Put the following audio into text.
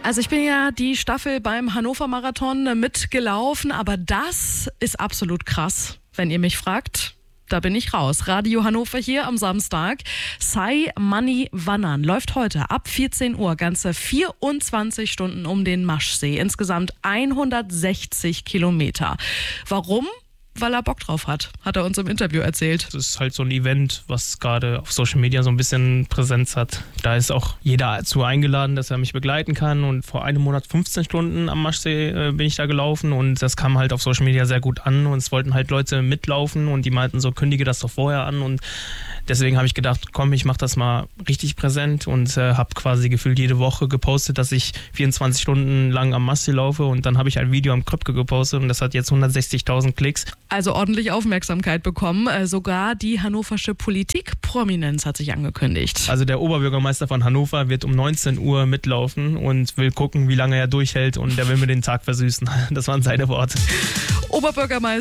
Also ich bin ja die Staffel beim Hannover Marathon mitgelaufen, aber das ist absolut krass, wenn ihr mich fragt. Da bin ich raus. Radio Hannover hier am Samstag. Sai Mani Wandern läuft heute ab 14 Uhr ganze 24 Stunden um den Maschsee. Insgesamt 160 Kilometer. Warum? Weil er Bock drauf hat er uns im Interview erzählt. Das ist halt so ein Event, was gerade auf Social Media so ein bisschen Präsenz hat. Da ist auch jeder dazu eingeladen, dass er mich begleiten kann. Und vor einem Monat 15 Stunden am Maschsee bin ich da gelaufen und das kam halt auf Social Media sehr gut an und es wollten halt Leute mitlaufen und die meinten so, kündige das doch vorher an und deswegen habe ich gedacht, komm, ich mache das mal richtig präsent und habe quasi gefühlt jede Woche gepostet, dass ich 24 Stunden lang am Maschsee laufe und dann habe ich ein Video am Kröpke gepostet und das hat jetzt 160.000 Klicks. Also ordentlich Aufmerksamkeit bekommen. Sogar die hannoversche Politikprominenz hat sich angekündigt. Also der Oberbürgermeister von Hannover wird um 19 Uhr mitlaufen und will gucken, wie lange er durchhält und der will mir den Tag versüßen. Das waren seine Worte. Oberbürgermeister